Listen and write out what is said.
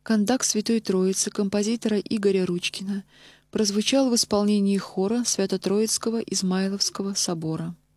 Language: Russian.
Кандак Святой Троицы композитора Игоря Ручкина прозвучал в исполнении хора Свято-Троицкого Измайловского собора.